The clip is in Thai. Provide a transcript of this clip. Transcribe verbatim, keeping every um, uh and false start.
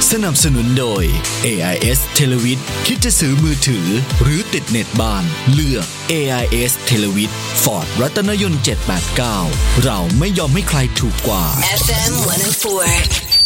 สนับสนุนโดย เอ ไอ เอส Televid คิดจะซื้อมือถือหรือติดเน็ตบ้านเลือก เอ ไอ เอส Televid Ford รัตนยนต์เจ็ดแปดเก้าเราไม่ยอมให้ใครถูกกว่าเอฟ เอ็ม หนึ่งศูนย์สี่